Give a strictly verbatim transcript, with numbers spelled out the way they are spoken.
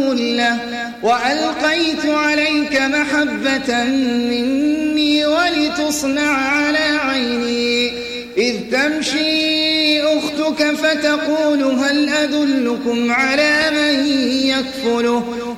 له وألقيت عليك محبة مني ولتصنع على عيني إذ تمشي أختك فتقول هل أدلكم على من يكفله